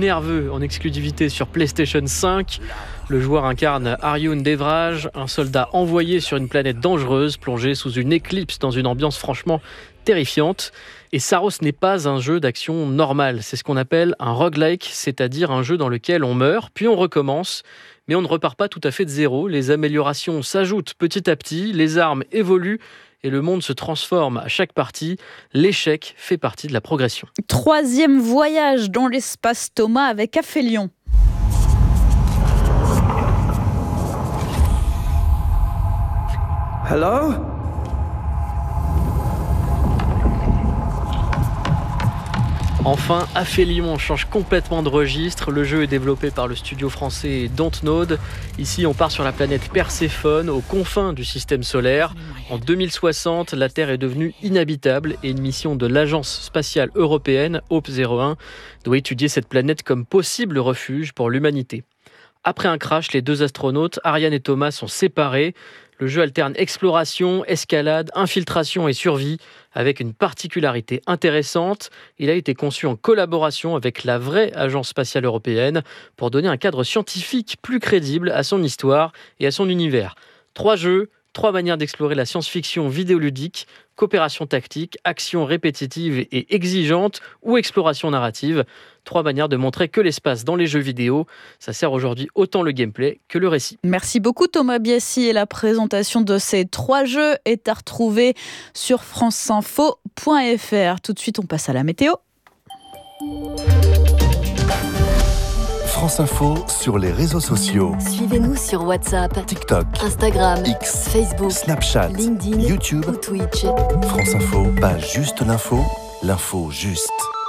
nerveux en exclusivité sur PlayStation 5. Le joueur incarne Arjun Devraj, un soldat envoyé sur une planète dangereuse, plongé sous une éclipse dans une ambiance franchement terrifiante. Et Saros n'est pas un jeu d'action normal, c'est ce qu'on appelle un roguelike, c'est-à-dire un jeu dans lequel on meurt, puis on recommence. Mais on ne repart pas tout à fait de zéro, les améliorations s'ajoutent petit à petit, les armes évoluent et le monde se transforme à chaque partie. L'échec fait partie de la progression. 3e voyage dans l'espace, Thomas, avec Aphélion. Hello? Enfin, Aphélion change complètement de registre. Le jeu est développé par le studio français Dontnod. Ici, on part sur la planète Perséphone, aux confins du système solaire. En 2060, la Terre est devenue inhabitable et une mission de l'Agence spatiale européenne, Hope 01, doit étudier cette planète comme possible refuge pour l'humanité. Après un crash, les 2 astronautes, Ariane et Thomas, sont séparés. Le jeu alterne exploration, escalade, infiltration et survie avec une particularité intéressante. Il a été conçu en collaboration avec la vraie Agence spatiale européenne pour donner un cadre scientifique plus crédible à son histoire et à son univers. 3 jeux, 3 manières d'explorer la science-fiction vidéoludique, coopération tactique, action répétitive et exigeante ou exploration narrative. 3 manières de montrer que l'espace dans les jeux vidéo, ça sert aujourd'hui autant le gameplay que le récit. Merci beaucoup Thomas Biassi, et la présentation de ces 3 jeux est à retrouver sur franceinfo.fr. Tout de suite, on passe à la météo. France Info sur les réseaux sociaux. Suivez-nous sur WhatsApp, TikTok, Instagram, X, Facebook, Snapchat, LinkedIn, YouTube ou Twitch. France Info, pas juste l'info, l'info juste.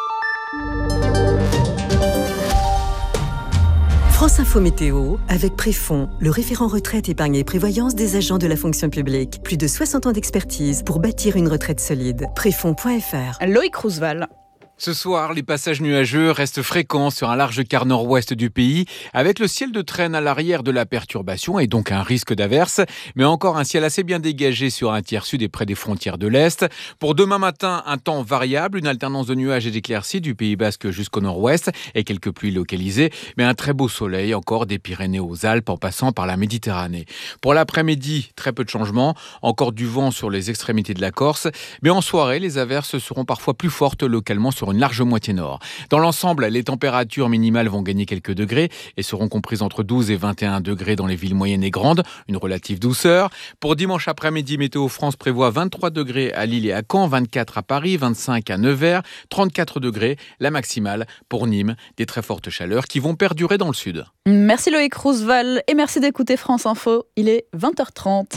France Info Météo, avec Préfond, le référent retraite, épargne et prévoyance des agents de la fonction publique. Plus de 60 ans d'expertise pour bâtir une retraite solide. Préfond.fr. Loïc Roosevelt. Ce soir, les passages nuageux restent fréquents sur un large quart nord-ouest du pays, avec le ciel de traîne à l'arrière de la perturbation et donc un risque d'averse, mais encore un ciel assez bien dégagé sur un tiers sud et près des frontières de l'Est. Pour demain matin, un temps variable, une alternance de nuages et d'éclaircies du Pays Basque jusqu'au nord-ouest et quelques pluies localisées, mais un très beau soleil encore des Pyrénées aux Alpes en passant par la Méditerranée. Pour l'après-midi, très peu de changements, encore du vent sur les extrémités de la Corse, mais en soirée, les averses seront parfois plus fortes localement sur une large moitié nord. Dans l'ensemble, les températures minimales vont gagner quelques degrés et seront comprises entre 12 et 21 degrés dans les villes moyennes et grandes, une relative douceur. Pour dimanche après-midi, Météo France prévoit 23 degrés à Lille et à Caen, 24 à Paris, 25 à Nevers, 34 degrés, la maximale pour Nîmes, des très fortes chaleurs qui vont perdurer dans le sud. Merci Loïc Roosevelt et merci d'écouter France Info. Il est 20h30.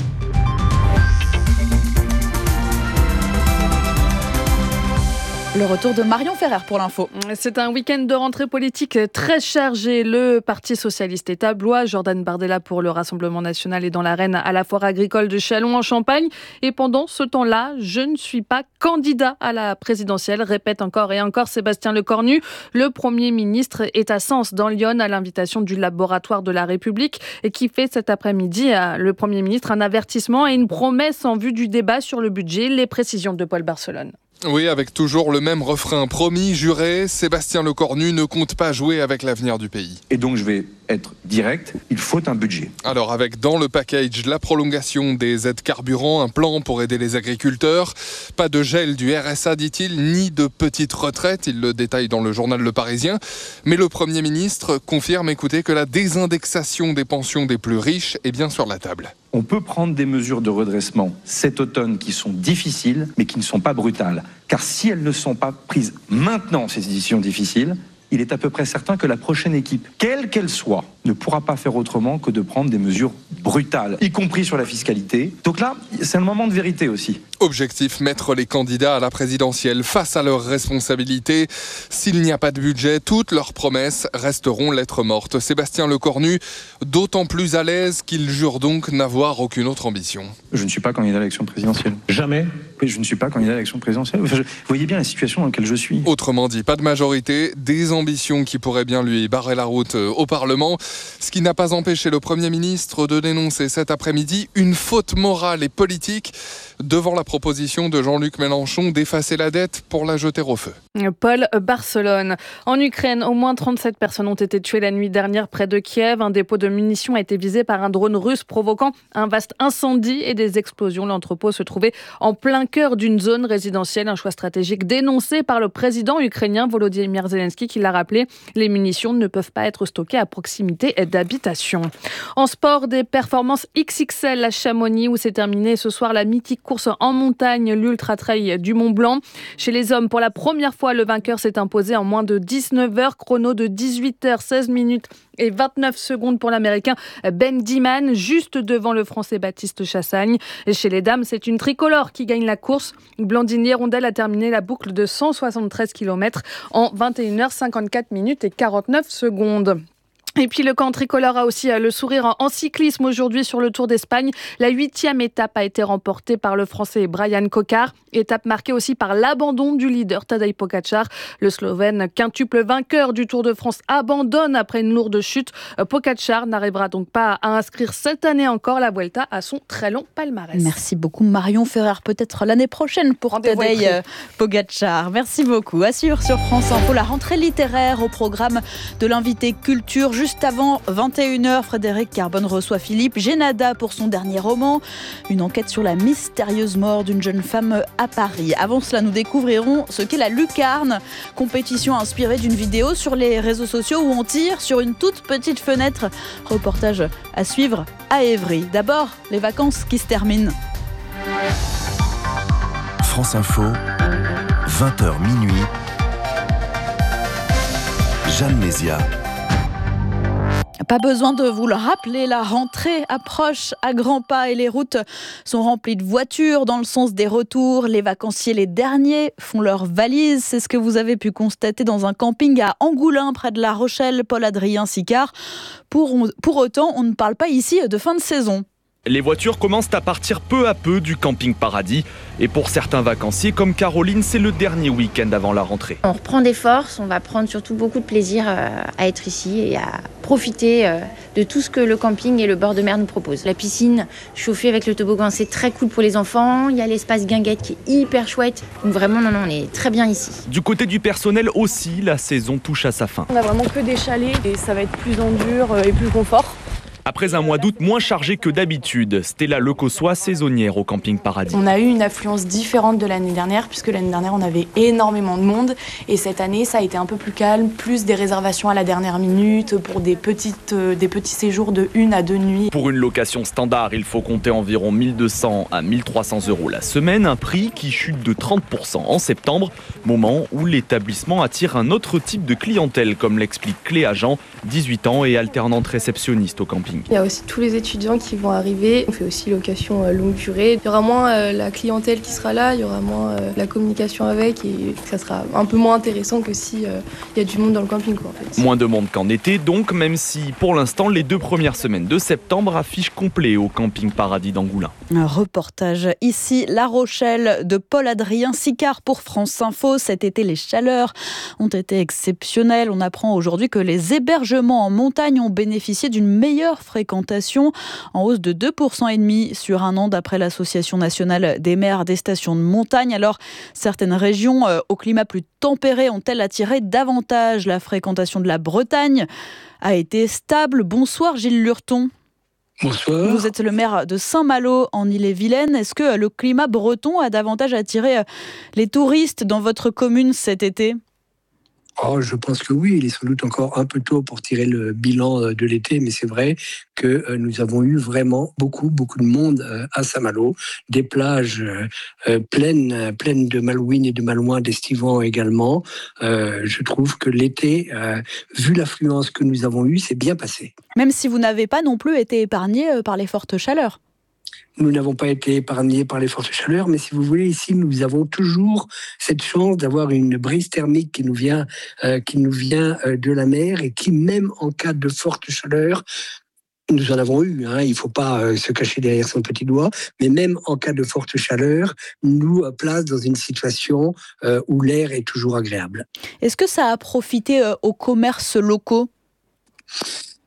Le retour de Marion Ferrer pour l'info. C'est un week-end de rentrée politique très chargé. Le Parti socialiste est à Blois, Jordan Bardella pour le Rassemblement national est dans l'arène à la foire agricole de Châlons en Champagne. Et pendant ce temps-là, je ne suis pas candidat à la présidentielle, répète encore et encore Sébastien Lecornu. Le Premier ministre est à Sens dans l'Yonne à l'invitation du Laboratoire de la République et qui fait cet après-midi, le Premier ministre, un avertissement et une promesse en vue du débat sur le budget. Les précisions de Paul Barcelone. Oui, avec toujours le même refrain promis, juré, Sébastien Lecornu ne compte pas jouer avec l'avenir du pays. Et donc je vais être direct, il faut un budget. Alors avec dans le package la prolongation des aides carburant, un plan pour aider les agriculteurs, pas de gel du RSA dit-il, ni de petite retraite, il le détaille dans le journal Le Parisien. Mais le Premier ministre confirme, écoutez, que la désindexation des pensions des plus riches est bien sur la table. On peut prendre des mesures de redressement cet automne qui sont difficiles, mais qui ne sont pas brutales. Car si elles ne sont pas prises maintenant, ces décisions difficiles, il est à peu près certain que la prochaine équipe, quelle qu'elle soit, ne pourra pas faire autrement que de prendre des mesures brutales, y compris sur la fiscalité. Donc là, c'est un moment de vérité aussi. Objectif, mettre les candidats à la présidentielle face à leurs responsabilités. S'il n'y a pas de budget, toutes leurs promesses resteront lettres mortes. Sébastien Lecornu, d'autant plus à l'aise qu'il jure donc n'avoir aucune autre ambition. Je ne suis pas candidat à l'élection présidentielle. Jamais. Oui, je ne suis pas candidat à l'élection présidentielle. Vous voyez bien la situation dans laquelle je suis. Autrement dit, pas de majorité, des ambitions qui pourraient bien lui barrer la route au Parlement. Ce qui n'a pas empêché le Premier ministre de dénoncer cet après-midi une faute morale et politique devant la proposition de Jean-Luc Mélenchon d'effacer la dette pour la jeter au feu. Paul, Barcelone. En Ukraine, au moins 37 personnes ont été tuées la nuit dernière près de Kiev. Un dépôt de munitions a été visé par un drone russe, provoquant un vaste incendie et des explosions. L'entrepôt se trouvait en plein cœur d'une zone résidentielle, un choix stratégique dénoncé par le président ukrainien Volodymyr Zelensky qui l'a rappelé. Les munitions ne peuvent pas être stockées à proximité d'habitations. En sport, des performances XXL à Chamonix où s'est terminée ce soir la mythique course en montagne, l'Ultra Trail du Mont Blanc. Chez les hommes, pour la première fois, le vainqueur s'est imposé en moins de 19 heures, chrono de 18h, 16 minutes et 29 secondes pour l'Américain Ben Diman, juste devant le Français Baptiste Chassagne. Et chez les dames, c'est une tricolore qui gagne la course. Blandine Hirondelle a terminé la boucle de 173 km en 21h, 54 minutes et 49 secondes. Et puis le camp tricolore a aussi le sourire en cyclisme aujourd'hui sur le Tour d'Espagne. La 8e étape a été remportée par le Français Brian Kocar. Étape marquée aussi par l'abandon du leader Tadej Pogačar. Le Slovène, quintuple vainqueur du Tour de France, abandonne après une lourde chute. Pogačar n'arrivera donc pas à inscrire cette année encore la Vuelta à son très long palmarès. Merci beaucoup Marion Ferrer, peut-être l'année prochaine pour Tadej Pogačar. Merci beaucoup. Assure sur France Info la rentrée littéraire au programme de l'invité culture. Juste avant 21h, Frédéric Carbone reçoit Philippe Génada pour son dernier roman. Une enquête sur la mystérieuse mort d'une jeune femme à Paris. Avant cela, nous découvrirons ce qu'est la lucarne, compétition inspirée d'une vidéo sur les réseaux sociaux où on tire sur une toute petite fenêtre. Reportage à suivre à Évry. D'abord, les vacances qui se terminent. France Info, 20h minuit. Jeanne Mézia. Pas besoin de vous le rappeler, la rentrée approche à grands pas et les routes sont remplies de voitures dans le sens des retours. Les vacanciers, les derniers, font leurs valises. C'est ce que vous avez pu constater dans un camping à Angoulins, près de La Rochelle, Paul-Adrien Sicard. Pour autant, on ne parle pas ici de fin de saison. Les voitures commencent à partir peu à peu du camping Paradis. Et pour certains vacanciers comme Caroline, c'est le dernier week-end avant la rentrée. On reprend des forces, on va prendre surtout beaucoup de plaisir à être ici et à profiter de tout ce que le camping et le bord de mer nous proposent. La piscine chauffée avec le toboggan, c'est très cool pour les enfants. Il y a l'espace guinguette qui est hyper chouette. Donc vraiment, on est très bien ici. Du côté du personnel aussi, la saison touche à sa fin. On a vraiment que des chalets et ça va être plus en dur et plus confort. Après un mois d'août moins chargé que d'habitude, Stella Lecossois, saisonnière au camping Paradis. On a eu une affluence différente de l'année dernière, puisque l'année dernière on avait énormément de monde. Et cette année ça a été un peu plus calme, plus des réservations à la dernière minute pour des petits séjours de 1 à 2 nuits. Pour une location standard, il faut compter environ 1200 à 1300 € la semaine, un prix qui chute de 30% en septembre, moment où l'établissement attire un autre type de clientèle, comme l'explique Cléa Jean, 18 ans et alternante réceptionniste au camping. Il y a aussi tous les étudiants qui vont arriver. On fait aussi location longue durée. Il y aura moins la clientèle qui sera là, il y aura moins la communication avec et ça sera un peu moins intéressant que si il y a du monde dans le camping, quoi, en fait. Moins de monde qu'en été donc, même si pour l'instant les 2 premières semaines de septembre affichent complet au camping Paradis d'Angoulins. Un reportage ici, La Rochelle, de Paul-Adrien Sicard pour France Info. Cet été, les chaleurs ont été exceptionnelles. On apprend aujourd'hui que les hébergements en montagne ont bénéficié d'une meilleure fréquentation, en hausse de 2,5% sur un an d'après l'Association nationale des maires des stations de montagne. Alors, certaines régions au climat plus tempéré ont-elles attiré davantage? La fréquentation de la Bretagne a été stable. Bonsoir Gilles Lurton. Bonsoir. Vous êtes le maire de Saint-Malo en Ille-et-Vilaine. Est-ce que le climat breton a davantage attiré les touristes dans votre commune cet été ? Je pense que oui, il est sans doute encore un peu tôt pour tirer le bilan de l'été, mais c'est vrai que nous avons eu vraiment beaucoup de monde à Saint-Malo, des plages pleines de malouines et de malouins, d'estivants également. Je trouve que l'été, vu l'affluence que nous avons eue, c'est bien passé. Même si vous n'avez pas non plus été épargné par les fortes chaleurs. Nous n'avons pas été épargnés par les fortes chaleurs, mais si vous voulez, ici, nous avons toujours cette chance d'avoir une brise thermique qui nous vient de la mer et qui, même en cas de forte chaleur, nous en avons eu, il ne faut pas se cacher derrière son petit doigt, mais même en cas de forte chaleur, nous place dans une situation où l'air est toujours agréable. Est-ce que ça a profité aux commerces locaux ?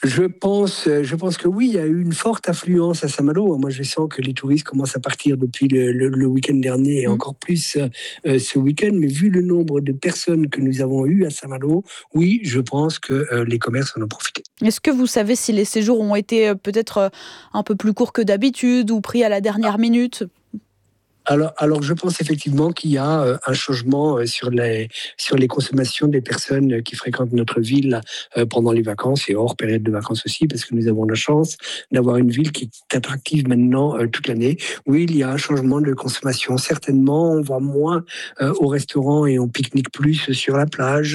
Je pense que oui, il y a eu une forte affluence à Saint-Malo. Moi, je sens que les touristes commencent à partir depuis le week-end dernier et encore plus ce week-end. Mais vu le nombre de personnes que nous avons eues à Saint-Malo, oui, je pense que les commerces en ont profité. Est-ce que vous savez si les séjours ont été peut-être un peu plus courts que d'habitude ou pris à la dernière minute ? Alors, je pense effectivement qu'il y a un changement sur les consommations des personnes qui fréquentent notre ville pendant les vacances et hors période de vacances aussi, parce que nous avons la chance d'avoir une ville qui est attractive maintenant toute l'année. Oui, il y a un changement de consommation. Certainement, on va moins au restaurant et on pique-nique plus sur la plage.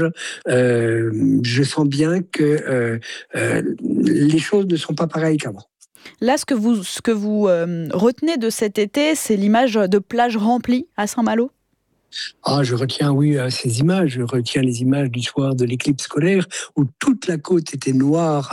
Je sens bien que les choses ne sont pas pareilles qu'avant. Là, ce que vous retenez de cet été, c'est l'image de plages remplies à Saint-Malo ? Je retiens, oui, ces images. Je retiens les images du soir de l'éclipse scolaire où toute la côte était noire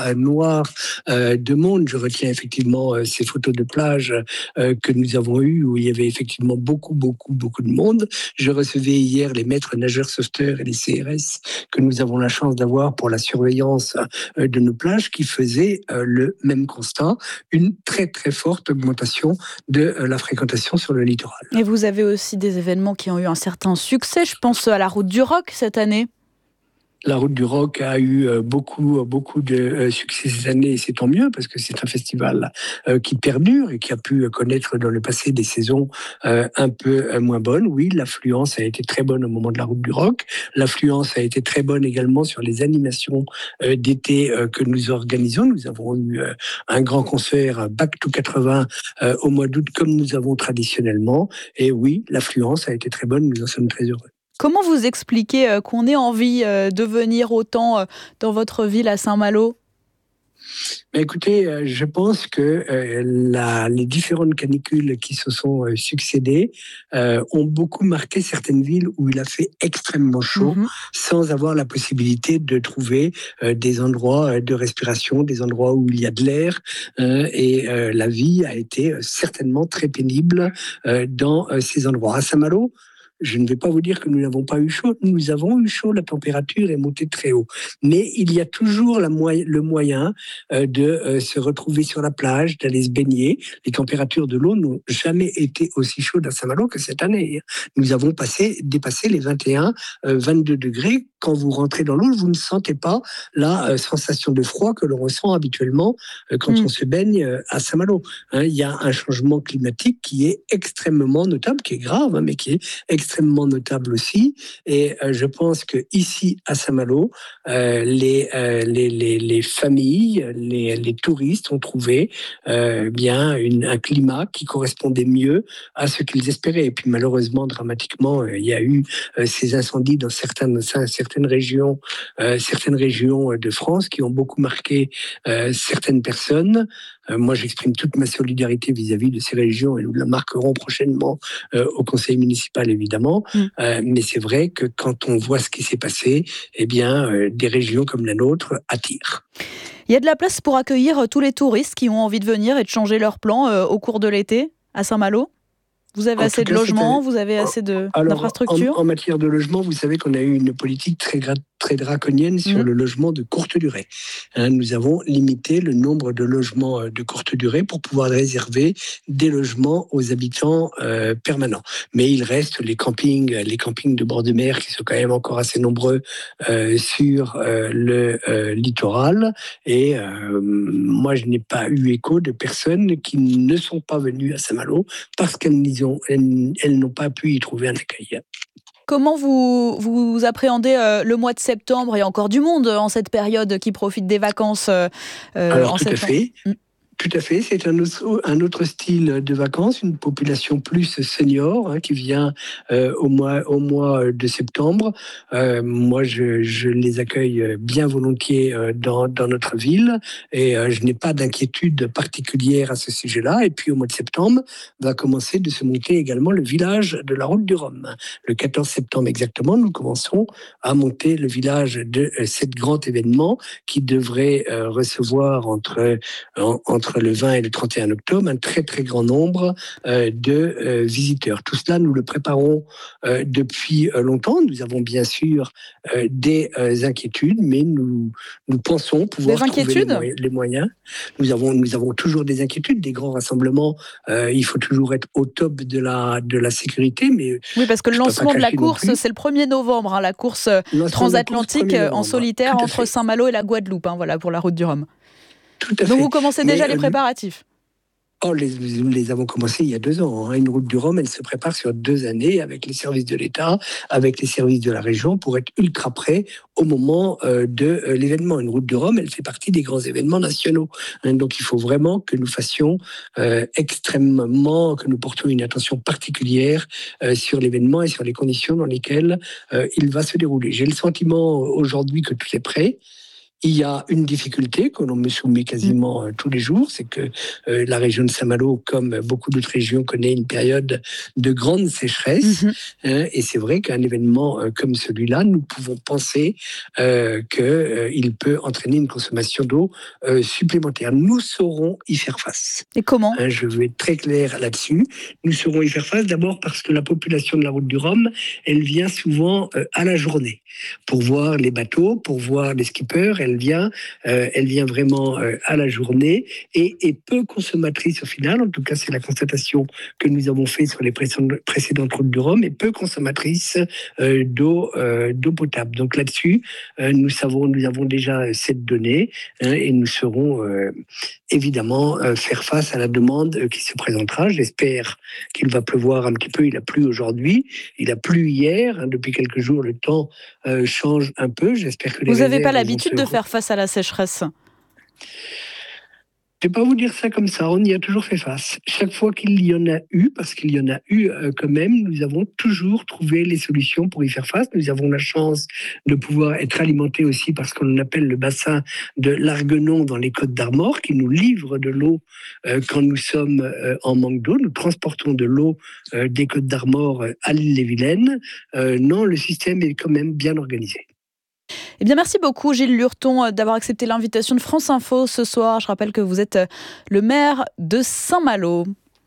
de monde. Je retiens effectivement ces photos de plage que nous avons eues où il y avait effectivement beaucoup de monde. Je recevais hier les maîtres nageurs sauveteurs et les CRS que nous avons la chance d'avoir pour la surveillance de nos plages qui faisaient le même constat, une très très forte augmentation de la fréquentation sur le littoral. Et vous avez aussi des événements qui ont eu un certain succès, je pense à la Route du Roc cette année. La Route du Roc a eu beaucoup de succès cette année et c'est tant mieux parce que c'est un festival qui perdure et qui a pu connaître dans le passé des saisons un peu moins bonnes. Oui, l'affluence a été très bonne au moment de la Route du Roc. L'affluence a été très bonne également sur les animations d'été que nous organisons. Nous avons eu un grand concert Back to 80 au mois d'août comme nous avons traditionnellement. Et oui, l'affluence a été très bonne, nous en sommes très heureux. Comment vous expliquez qu'on ait envie de venir autant dans votre ville à Saint-Malo ? Écoutez, je pense que les différentes canicules qui se sont succédées ont beaucoup marqué certaines villes où il a fait extrêmement chaud sans avoir la possibilité de trouver des endroits de respiration, des endroits où il y a de l'air et la vie a été certainement très pénible dans ces endroits. À Saint-Malo, je ne vais pas vous dire que nous n'avons pas eu chaud. Nous avons eu chaud, la température est montée très haut. Mais il y a toujours le moyen de se retrouver sur la plage, d'aller se baigner. Les températures de l'eau n'ont jamais été aussi chaudes à Saint-Malo que cette année. Nous avons dépassé les 21, 22 degrés. Quand vous rentrez dans l'eau, vous ne sentez pas la sensation de froid que l'on ressent habituellement quand on se baigne à Saint-Malo. Il y a un changement climatique qui est extrêmement notable, qui est grave, mais qui est extrêmement notable aussi. Et je pense qu'ici, à Saint-Malo, les familles, les touristes ont trouvé un climat qui correspondait mieux à ce qu'ils espéraient. Et puis malheureusement, dramatiquement, il y a eu ces incendies dans certaines régions de France qui ont beaucoup marqué certaines personnes. Moi, j'exprime toute ma solidarité vis-à-vis de ces régions et nous la marquerons prochainement au conseil municipal, évidemment. Mais c'est vrai que quand on voit ce qui s'est passé, des régions comme la nôtre attirent. Il y a de la place pour accueillir tous les touristes qui ont envie de venir et de changer leur plan au cours de l'été à Saint-Malo ? Vous avez assez de logements, vous avez assez d'infrastructures ? En matière de logement, vous savez qu'on a eu une politique très draconienne sur le logement de courte durée. Nous avons limité le nombre de logements de courte durée pour pouvoir réserver des logements aux habitants permanents. Mais il reste les campings de bord de mer qui sont quand même encore assez nombreux sur le littoral. Et moi, je n'ai pas eu écho de personnes qui ne sont pas venues à Saint-Malo parce qu'elles n'ont pas pu y trouver un accueil. Comment vous appréhendez le mois de septembre ? Il y a encore du monde en cette période qui profite des vacances Alors, en tout septembre. à fait. Tout à fait, c'est un autre style de vacances, une population plus senior qui vient au mois de septembre. Moi, je les accueille bien volontiers dans notre ville et je n'ai pas d'inquiétude particulière à ce sujet-là. Et puis au mois de septembre, va commencer de se monter également le village de la Route du Rhum. Le 14 septembre exactement, nous commençons à monter le village de cet grand événement qui devrait recevoir entre entre le 20 et le 31 octobre un très très grand nombre de visiteurs. Tout cela, nous le préparons depuis longtemps. Nous avons bien sûr des inquiétudes, mais nous pensons pouvoir trouver les moyens. Nous avons toujours des inquiétudes, des grands rassemblements. Il faut toujours être au top de la sécurité. Mais oui, parce que le lancement de la course, c'est le 1er novembre, la course transatlantique en solitaire entre Saint-Malo et la Guadeloupe, voilà, pour la route du Rhum. Donc vous commencez déjà les préparatifs. Nous les avons commencés il y a 2 ans. Une route du Rhum, elle se prépare sur 2 années avec les services de l'État, avec les services de la région pour être ultra prêt au moment de l'événement. Une route du Rhum, elle fait partie des grands événements nationaux. Donc il faut vraiment que nous fassions que nous portions une attention particulière sur l'événement et sur les conditions dans lesquelles il va se dérouler. J'ai le sentiment aujourd'hui que tout est prêt. Il y a une difficulté que l'on me soumet quasiment tous les jours, c'est que la région de Saint-Malo, comme beaucoup d'autres régions, connaît une période de grande sécheresse. Et c'est vrai qu'un événement comme celui-là, nous pouvons penser qu'il peut entraîner une consommation d'eau supplémentaire. Nous saurons y faire face. Et comment ? Je vais être très clair là-dessus. Nous saurons y faire face d'abord parce que la population de la route du Rhum, elle vient souvent à la journée pour voir les bateaux, pour voir les skippers. Elle vient vraiment à la journée et peu consommatrice au final. En tout cas, c'est la constatation que nous avons faite sur les précédentes routes du Rhum, et peu consommatrice d'eau potable. Donc là-dessus, nous avons déjà cette donnée et nous saurons évidemment faire face à la demande qui se présentera. J'espère qu'il va pleuvoir un petit peu. Il a plu aujourd'hui, il a plu hier. Depuis quelques jours, le temps change un peu. J'espère que vous n'avez pas l'habitude de faire face à la sécheresse ? Je ne vais pas vous dire ça comme ça, on y a toujours fait face. Chaque fois qu'il y en a eu, parce qu'il y en a eu quand même, nous avons toujours trouvé les solutions pour y faire face. Nous avons la chance de pouvoir être alimentés aussi par ce qu'on appelle le bassin de l'Arguenon dans les Côtes d'Armor, qui nous livre de l'eau quand nous sommes en manque d'eau. Nous transportons de l'eau des Côtes d'Armor à l'île-et-Vilaine. Non, le système est quand même bien organisé. Eh bien, merci beaucoup Gilles Lurton d'avoir accepté l'invitation de France Info ce soir. Je rappelle que vous êtes le maire de Saint-Malo.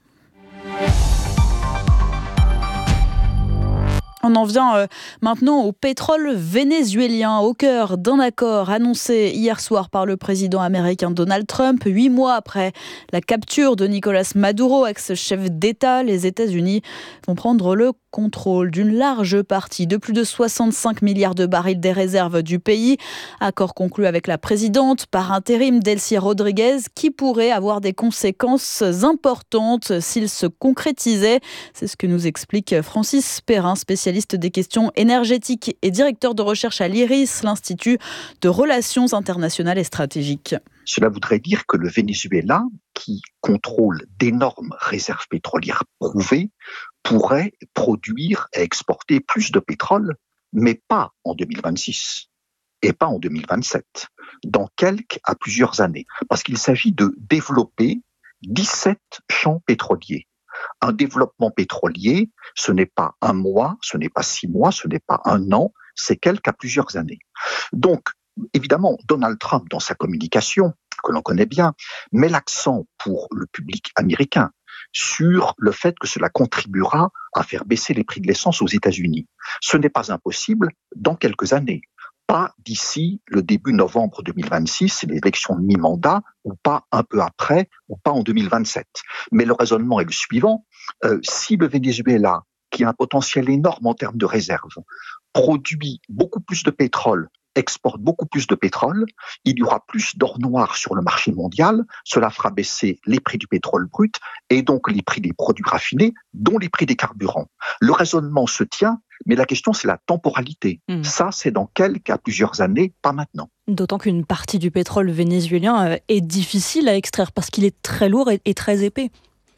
On en vient maintenant au pétrole vénézuélien, au cœur d'un accord annoncé hier soir par le président américain Donald Trump. 8 mois après la capture de Nicolás Maduro, ex-chef d'État, les États-Unis vont prendre le contrôle d'une large partie de plus de 65 milliards de barils des réserves du pays. Accord conclu avec la présidente par intérim Delcy Rodriguez qui pourrait avoir des conséquences importantes s'il se concrétisait. C'est ce que nous explique Francis Perrin, spécialiste des questions énergétiques et directeur de recherche à l'IRIS, l'Institut de Relations internationales et stratégiques. Cela voudrait dire que le Venezuela, qui contrôle d'énormes réserves pétrolières prouvées, pourrait produire et exporter plus de pétrole, mais pas en 2026 et pas en 2027, dans quelques à plusieurs années, parce qu'il s'agit de développer 17 champs pétroliers. Un développement pétrolier, ce n'est pas 1 mois, ce n'est pas 6 mois, ce n'est pas 1 an, c'est quelques à plusieurs années. Donc, évidemment, Donald Trump, dans sa communication, que l'on connaît bien, met l'accent pour le public américain sur le fait que cela contribuera à faire baisser les prix de l'essence aux États-Unis. Ce n'est pas impossible dans quelques années. Pas d'ici le début novembre 2026, c'est l'élection de mi-mandat, ou pas un peu après, ou pas en 2027. Mais le raisonnement est le suivant. Si le Venezuela, qui a un potentiel énorme en termes de réserves, produit beaucoup plus de pétrole, exporte beaucoup plus de pétrole, il y aura plus d'or noir sur le marché mondial, cela fera baisser les prix du pétrole brut et donc les prix des produits raffinés, dont les prix des carburants. Le raisonnement se tient, mais la question c'est la temporalité. Ça, c'est dans quelques à plusieurs années, pas maintenant. D'autant qu'une partie du pétrole vénézuélien est difficile à extraire parce qu'il est très lourd et très épais.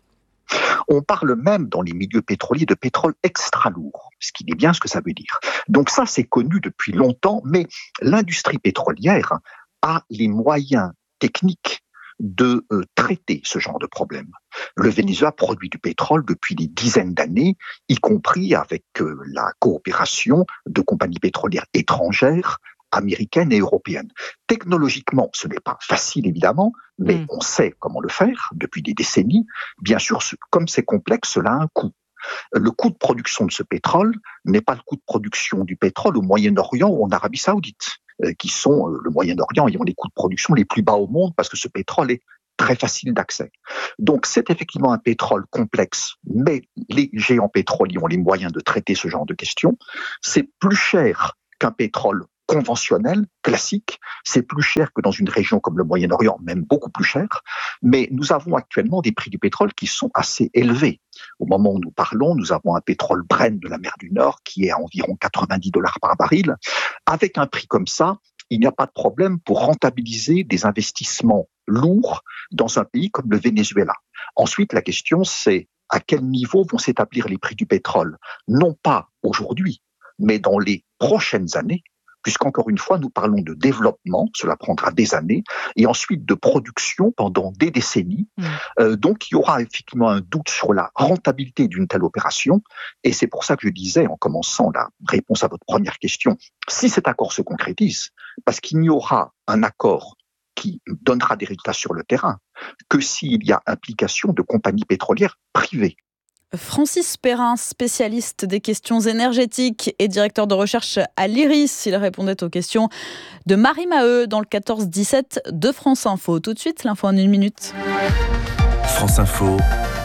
On parle même dans les milieux pétroliers de pétrole extra lourd, ce qui dit bien ce que ça veut dire. Donc ça, c'est connu depuis longtemps, mais l'industrie pétrolière a les moyens techniques de traiter ce genre de problème. Le Venezuela produit du pétrole depuis des dizaines d'années, y compris avec la coopération de compagnies pétrolières étrangères américaine et européenne. Technologiquement, ce n'est pas facile évidemment, mais on sait comment le faire depuis des décennies. Bien sûr, comme c'est complexe, cela a un coût. Le coût de production de ce pétrole n'est pas le coût de production du pétrole au Moyen-Orient ou en Arabie Saoudite, qui sont le Moyen-Orient ayant les coûts de production les plus bas au monde parce que ce pétrole est très facile d'accès. Donc c'est effectivement un pétrole complexe, mais les géants pétroliers ont les moyens de traiter ce genre de questions. C'est plus cher qu'un pétrole conventionnel, classique, c'est plus cher que dans une région comme le Moyen-Orient, même beaucoup plus cher, mais nous avons actuellement des prix du pétrole qui sont assez élevés. Au moment où nous parlons, nous avons un pétrole Brent de la mer du Nord qui est à environ $90 par baril. Avec un prix comme ça, il n'y a pas de problème pour rentabiliser des investissements lourds dans un pays comme le Venezuela. Ensuite, la question, c'est à quel niveau vont s'établir les prix du pétrole? Non pas aujourd'hui, mais dans les prochaines années, puisqu'encore une fois, nous parlons de développement, cela prendra des années, et ensuite de production pendant des décennies. Donc, il y aura effectivement un doute sur la rentabilité d'une telle opération, et c'est pour ça que je disais, en commençant la réponse à votre première question, si cet accord se concrétise, parce qu'il n'y aura un accord qui donnera des résultats sur le terrain, que s'il y a implication de compagnies pétrolières privées. Francis Perrin, spécialiste des questions énergétiques et directeur de recherche à l'IRIS. Il répondait aux questions de Marie Maheu dans le 14-17 de France Info. Tout de suite, l'info en 1 minute. France Info,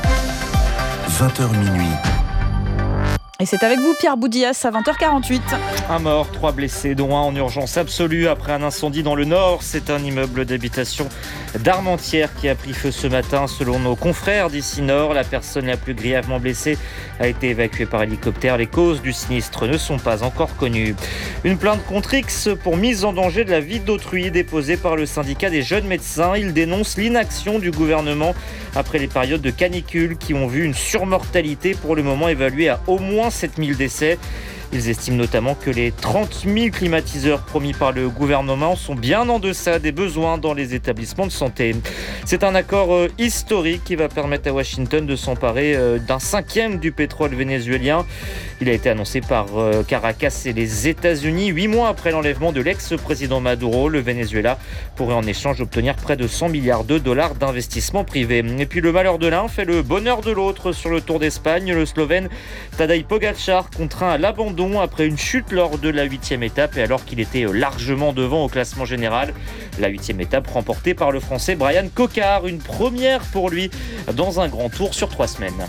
20h minuit. Et c'est avec vous, Pierre Boudias, à 20h48. Un mort, 3 blessés, dont un en urgence absolue après un incendie dans le Nord. C'est un immeuble d'habitation d'Armentières qui a pris feu ce matin. Selon nos confrères d'ici Nord, la personne la plus grièvement blessée a été évacuée par hélicoptère. Les causes du sinistre ne sont pas encore connues. Une plainte contre X pour mise en danger de la vie d'autrui déposée par le syndicat des jeunes médecins. Il dénonce l'inaction du gouvernement après les périodes de canicule qui ont vu une surmortalité pour le moment évaluée à au moins 7000 décès. Ils estiment notamment que les 30 000 climatiseurs promis par le gouvernement sont bien en deçà des besoins dans les établissements de santé. C'est un accord historique qui va permettre à Washington de s'emparer d'un 5e du pétrole vénézuélien. Il a été annoncé par Caracas et les États-Unis. 8 mois après l'enlèvement de l'ex-président Maduro, le Venezuela pourrait en échange obtenir près de 100 milliards de dollars d'investissement privé. Et puis le malheur de l'un fait le bonheur de l'autre sur le Tour d'Espagne. Le Slovène Tadej Pogačar contraint à l'abandon après une chute lors de la 8e étape et alors qu'il était largement devant au classement général. La 8e étape remportée par le Français Brian Cocard, une première pour lui dans un grand tour sur 3 semaines.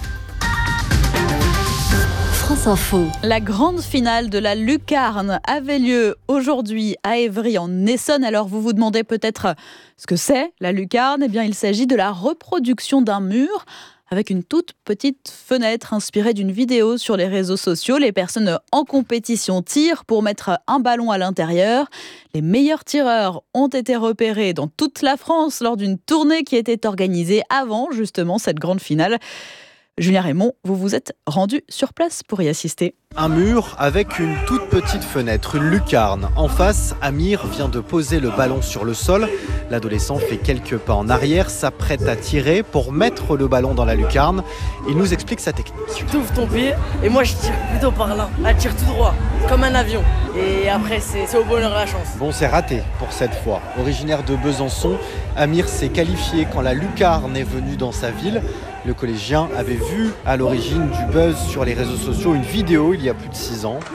France Info. La grande finale de la lucarne avait lieu aujourd'hui à Évry en Essonne. Alors vous vous demandez peut-être ce que c'est la lucarne. Eh bien il s'agit de la reproduction d'un mur avec une toute petite fenêtre inspirée d'une vidéo sur les réseaux sociaux. Les personnes en compétition tirent pour mettre un ballon à l'intérieur. Les meilleurs tireurs ont été repérés dans toute la France lors d'une tournée qui était organisée avant justement cette grande finale. Julien Raymond, vous vous êtes rendu sur place pour y assister. Un mur avec une toute petite fenêtre, une lucarne. En face, Amir vient de poser le ballon sur le sol. L'adolescent fait quelques pas en arrière, s'apprête à tirer pour mettre le ballon dans la lucarne. Il nous explique sa technique. Tu ouvres ton pied et moi je tire plutôt par là. Elle tire tout droit, comme un avion. Et après c'est au bonheur la chance. Bon, c'est raté pour cette fois. Originaire de Besançon, Amir s'est qualifié quand la lucarne est venue dans sa ville. Le collégien avait vu à l'origine du buzz sur les réseaux sociaux une vidéo il y a plus de 6 ans.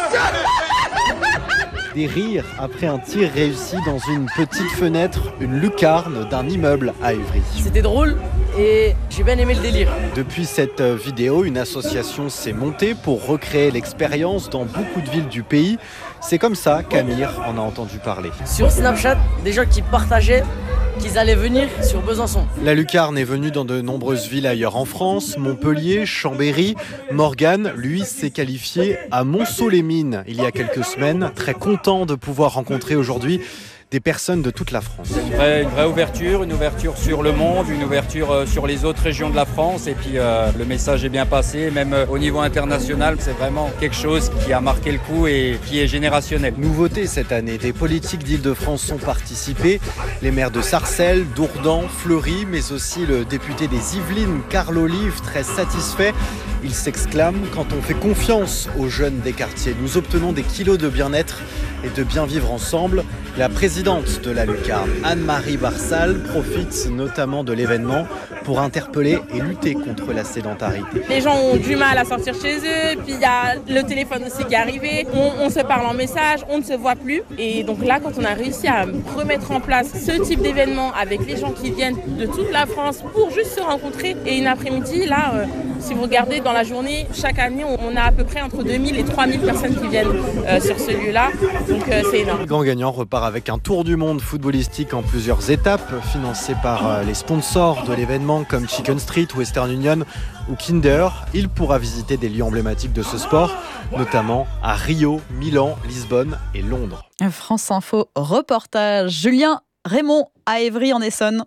Des rires après un tir réussi dans une petite fenêtre, une lucarne d'un immeuble à Évry. C'était drôle et j'ai bien aimé le délire. Depuis cette vidéo, une association s'est montée pour recréer l'expérience dans beaucoup de villes du pays. C'est comme ça qu'Amir en a entendu parler. Sur Snapchat, des gens qui partageaient qu'ils allaient venir sur Besançon. La lucarne est venue dans de nombreuses villes ailleurs en France, Montpellier, Chambéry. Morgane, lui, s'est qualifié à Monceau-les-Mines il y a quelques semaines. Très content de pouvoir rencontrer aujourd'hui des personnes de toute la France. Une vraie ouverture, une ouverture sur le monde, une ouverture sur les autres régions de la France et puis le message est bien passé, même au niveau international, c'est vraiment quelque chose qui a marqué le coup et qui est générationnel. Nouveauté cette année, des politiques d'Île-de-France ont participé, les maires de Sarcelles, Dourdan, Fleury, mais aussi le député des Yvelines, Carl Olive, très satisfait. Ils s'exclament « Quand on fait confiance aux jeunes des quartiers, nous obtenons des kilos de bien-être et de bien vivre ensemble ». La présidente de la Lucarne, Anne-Marie Barsal, profite notamment de l'événement pour interpeller et lutter contre la sédentarité. Les gens ont du mal à sortir chez eux, puis il y a le téléphone aussi qui est arrivé, on se parle en message, on ne se voit plus. Et donc là, quand on a réussi à remettre en place ce type d'événement avec les gens qui viennent de toute la France pour juste se rencontrer, et une après-midi, là, si vous regardez dans la journée, chaque année, on a à peu près entre 2000 et 3000 personnes qui viennent sur ce lieu-là, donc c'est énorme. Le grand gagnant repart avec un tour du monde footballistique en plusieurs étapes, financé par les sponsors de l'événement comme Chicken Street, Western Union ou Kinder. Il pourra visiter des lieux emblématiques de ce sport, notamment à Rio, Milan, Lisbonne et Londres. France Info reportage, Julien Raymond à Évry en Essonne.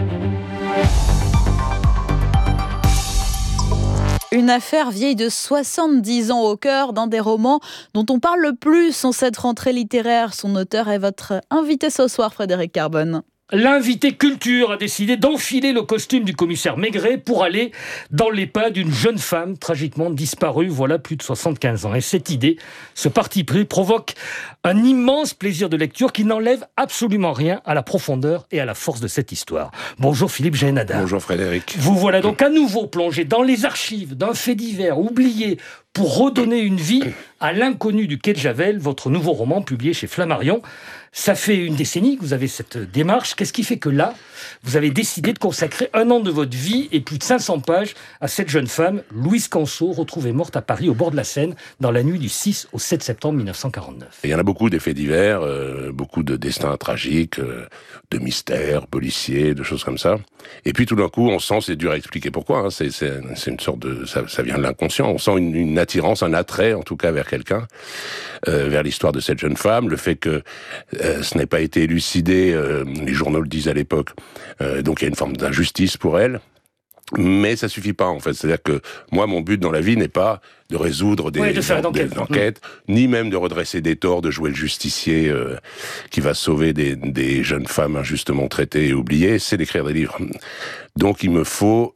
Une affaire vieille de 70 ans au cœur d'un des romans dont on parle le plus en cette rentrée littéraire. Son auteur est votre invité ce soir, Frédéric Carbone. L'invité culture a décidé d'enfiler le costume du commissaire Maigret pour aller dans les pas d'une jeune femme tragiquement disparue voilà plus de 75 ans. Et cette idée, ce parti pris, provoque un immense plaisir de lecture qui n'enlève absolument rien à la profondeur et à la force de cette histoire. Bonjour Philippe Jaénada. Bonjour Frédéric. Vous voilà donc à nouveau plongé dans les archives d'un fait divers oublié pour redonner une vie à l'inconnu du quai de Javel, votre nouveau roman publié chez Flammarion. Ça fait une décennie que vous avez cette démarche. Qu'est-ce qui fait que là, vous avez décidé de consacrer 1 an de votre vie et plus de 500 pages à cette jeune femme, Louise Canceau, retrouvée morte à Paris au bord de la Seine dans la nuit du 6 au 7 septembre 1949. Il y en a beaucoup d'effets divers, beaucoup de destins tragiques, de mystères policiers, de choses comme ça. Et puis tout d'un coup, on sent, c'est dur à expliquer pourquoi, hein, c'est une sorte de... Ça vient de l'inconscient, on sent une attirance, un attrait en tout cas vers quelqu'un, vers l'histoire de cette jeune femme, le fait que ce n'ait pas été élucidé, les journaux le disent à l'époque, donc il y a une forme d'injustice pour elle. Mais ça suffit pas, en fait. C'est-à-dire que moi, mon but dans la vie n'est pas de résoudre des enquêtes, ni même de redresser des torts, de jouer le justicier qui va sauver des jeunes femmes injustement traitées et oubliées. C'est d'écrire des livres. Donc, il me faut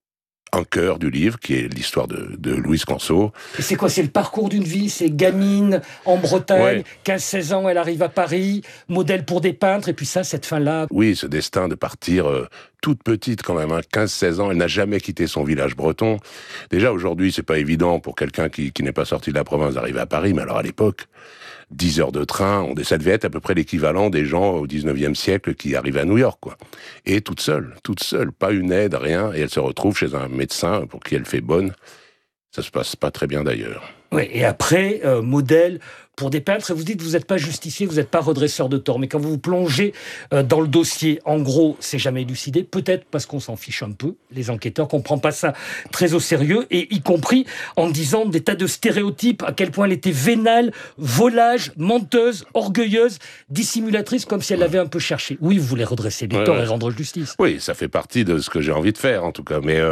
un cœur du livre, qui est l'histoire de Louise Canceau. Et c'est quoi? C'est le parcours d'une vie? C'est gamine, en Bretagne, 15-16 ans, elle arrive à Paris, modèle pour des peintres, et puis ça, cette fin-là. Oui, ce destin de partir toute petite quand même, hein, 15-16 ans, elle n'a jamais quitté son village breton. Déjà, aujourd'hui, c'est pas évident pour quelqu'un qui n'est pas sorti de la province d'arriver à Paris, mais alors à l'époque, 10 heures de train, ça devait être à peu près l'équivalent des gens au 19e siècle qui arrivaient à New York, quoi. Et toute seule, pas une aide, rien, et elle se retrouve chez un médecin pour qui elle fait bonne. Ça se passe pas très bien d'ailleurs. Oui, et après, modèle pour des peintres, vous dites vous n'êtes pas justicier, vous n'êtes pas redresseur de tort, mais quand vous vous plongez dans le dossier, en gros, c'est jamais élucidé, peut-être parce qu'on s'en fiche un peu, les enquêteurs, qu'on prend pas ça très au sérieux, et y compris en disant des tas de stéréotypes, à quel point elle était vénale, volage, menteuse, orgueilleuse, dissimulatrice, comme si elle l'avait un peu cherché. Oui, vous voulez redresser les torts et rendre justice. Oui, ça fait partie de ce que j'ai envie de faire, en tout cas, mais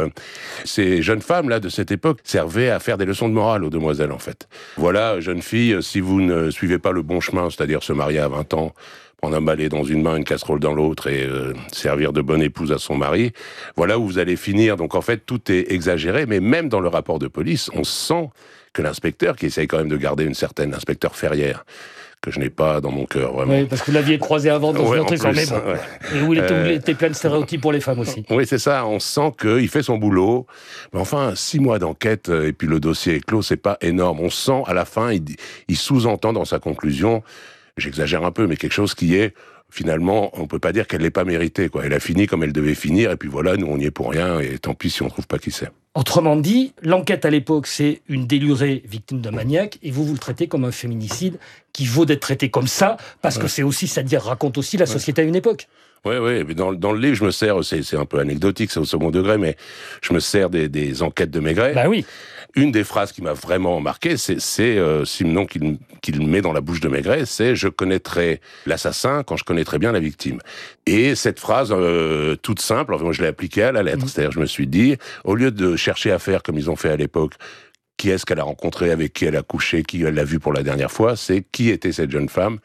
ces jeunes femmes-là de cette époque servaient à faire des leçons de morale aux demoiselles, en fait. Voilà, jeune fille, si vous ne suivez pas le bon chemin, c'est-à-dire se marier à 20 ans, prendre un balai dans une main, une casserole dans l'autre et servir de bonne épouse à son mari, voilà où vous allez finir. Donc en fait, tout est exagéré, mais même dans le rapport de police, on sent que l'inspecteur, qui essaye quand même de garder une certaine inspecteur Ferrière, que je n'ai pas dans mon cœur, vraiment. Oui, parce que vous l'aviez croisé avant dans une autre histoire, mais bon. Et où il était plein de stéréotypes pour les femmes aussi. Oui, c'est ça, on sent qu'il fait son boulot, mais enfin, 6 mois d'enquête, et puis le dossier est clos, c'est pas énorme. On sent, à la fin, il sous-entend dans sa conclusion, j'exagère un peu, mais quelque chose qui est, finalement, on peut pas dire qu'elle l'ait pas méritée, quoi. Elle a fini comme elle devait finir, et puis voilà, nous on y est pour rien, et tant pis si on trouve pas qui c'est. Autrement dit, l'enquête à l'époque, c'est une délurée victime d'un maniaque, et vous le traitez comme un féminicide qui vaut d'être traité comme ça, parce que c'est aussi, c'est-à-dire raconte aussi la société à une époque. Oui, mais dans le livre, je me sers, c'est un peu anecdotique, c'est au second degré, mais je me sers des enquêtes de Maigret. Bah oui. Une des phrases qui m'a vraiment marqué, c'est Simon qu'il met dans la bouche de Maigret, c'est « Je connaîtrai l'assassin quand je connaîtrai bien la victime ». Et cette phrase toute simple, enfin, moi je l'ai appliquée à la lettre, c'est-à-dire je me suis dit, au lieu de chercher à faire comme ils ont fait à l'époque, qui est-ce qu'elle a rencontré, avec qui elle a couché, qui elle l'a vu pour la dernière fois, c'est qui était cette jeune femme.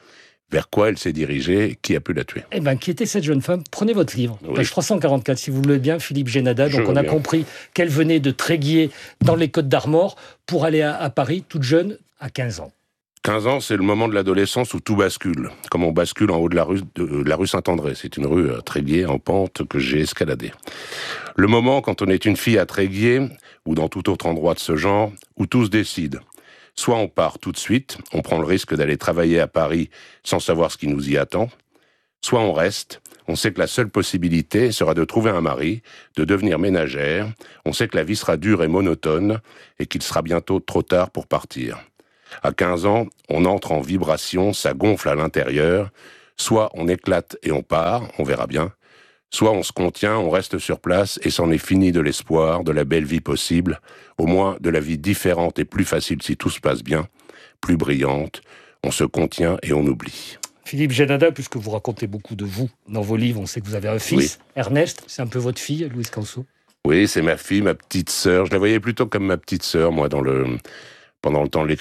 vers quoi elle s'est dirigée, qui a pu la tuer. Eh bien, qui était cette jeune femme? Prenez votre livre, Oui. page 344, si vous le voulez bien, Philippe Génada. Donc, on a compris qu'elle venait de Tréguier, dans les Côtes-d'Armor, pour aller à Paris, toute jeune, à 15 ans. 15 ans, c'est le moment de l'adolescence où tout bascule, comme on bascule en haut de la rue Saint-André. C'est une rue à Tréguier, en pente, que j'ai escaladée. Le moment quand on est une fille à Tréguier, ou dans tout autre endroit de ce genre, où tout se décide. Soit on part tout de suite, on prend le risque d'aller travailler à Paris sans savoir ce qui nous y attend. Soit on reste, on sait que la seule possibilité sera de trouver un mari, de devenir ménagère, on sait que la vie sera dure et monotone, et qu'il sera bientôt trop tard pour partir. À 15 ans, on entre en vibration, ça gonfle à l'intérieur. Soit on éclate et on part, on verra bien. Soit on se contient, on reste sur place et c'en est fini de l'espoir, de la belle vie possible, au moins de la vie différente et plus facile si tout se passe bien, plus brillante. On se contient et on oublie. Philippe Génada, puisque vous racontez beaucoup de vous dans vos livres, on sait que vous avez un fils, oui. Ernest, c'est un peu votre fille, Louise Canso? Oui, c'est ma fille, ma petite sœur. Je la voyais plutôt comme ma petite sœur, moi, pendant le temps de l'écriture.